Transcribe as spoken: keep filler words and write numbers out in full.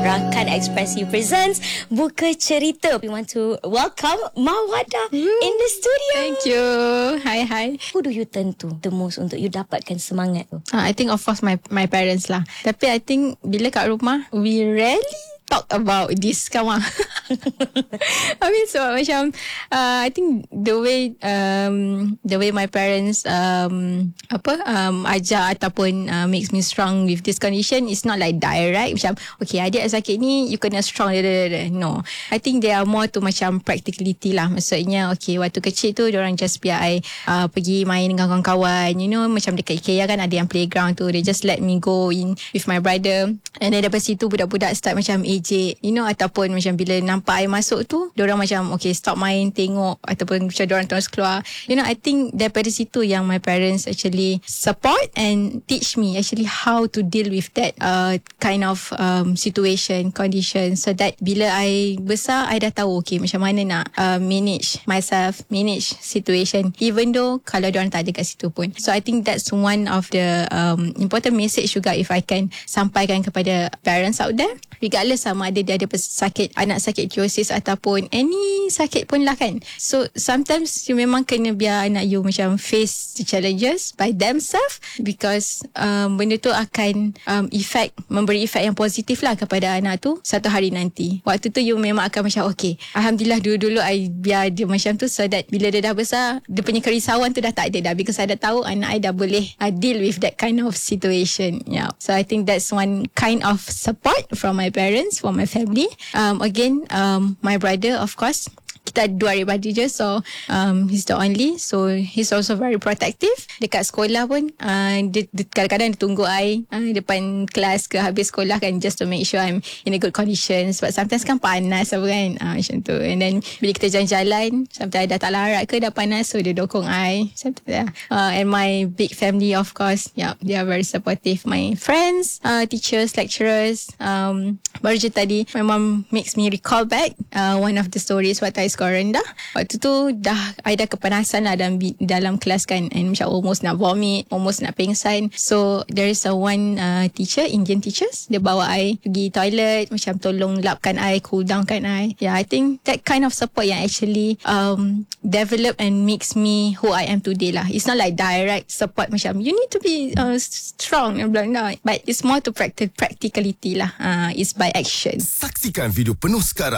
Rakan Ekspresi presents Buka Cerita. We want to welcome Mawada in the studio. Thank you. Hi, hi. Who do you turn to the most untuk you dapatkan semangat tu? Uh, I think of course my my parents lah. Tapi I think bila kat rumah, we rarely talk about this kawan. I mean so macam uh, I think the way um, the way my parents um, apa um, ajar ataupun uh, makes me strong with this condition is not like direct macam okay adik sakit ni you kena strong. No, I think they are more to macam practicality lah. Maksudnya okay waktu kecil tu diorang just biar I uh, pergi main dengan kawan-kawan, you know, macam dekat IKEA kan ada yang playground tu, they just let me go in with my brother, and then daripada situ budak-budak start macam ejek, you know, ataupun macam bila nampak I masuk tu diorang macam okay stop main, tengok, ataupun macam diorang terus keluar, you know. I think daripada situ yang my parents actually support and teach me actually how to deal with that uh, kind of um, situation, condition, so that bila I besar I dah tahu okay macam mana nak uh, manage myself, manage situation even though kalau diorang tak ada kat situ pun. So I think that's one of the um, important message juga if I can sampaikan kepada parents out there, regardless sama ada dia ada sakit, anak sakit diosis ataupun any sakit pun lah kan. So sometimes you memang kena biar anak you macam face the challenges by themselves, because um, benda tu akan um, effect, memberi efek yang positif lah kepada anak tu satu hari nanti. Waktu tu you memang akan macam okay, Alhamdulillah dulu-dulu I biar dia macam tu, so that bila dia dah besar dia punya kerisauan tu dah tak ada dah, because I dah tahu anak I dah boleh uh, deal with that kind of situation. Yeah. So I think that's one kind of support from my parents, from my family. Um, again, um, my brother, of course, kita ada dua adik-beradik je, so um, he's the only, so he's also very protective. Dekat sekolah pun uh, dia, dia, kadang-kadang dia tunggu I uh, depan kelas ke habis sekolah kan, just to make sure I'm in a good condition, sebab sometimes kan panas apa kan, uh, macam tu. And then bila kita jalan-jalan sometimes dah tak larat ke dah panas, so dia dokong I macam tu lah. uh, And my big family, of course, yeah, they are very supportive. My friends, uh, teachers, lecturers, um, baru je tadi my mom makes me recall back uh, one of the stories waktu I sekolah rendah. Waktu tu dah I dah kepanasan lah dalam, dalam kelas kan, and macam almost nak vomit, almost nak pingsan. So there is a one uh, teacher, Indian teachers, dia bawa I pergi toilet, macam tolong lapkan I, cool downkan I. Yeah, I think that kind of support yang actually um, develop and makes me who I am today lah. It's not like direct support macam you need to be uh, strong and blah, blah. But it's more to practice practicality lah. Uh, it's by action. Saksikan video penuh sekarang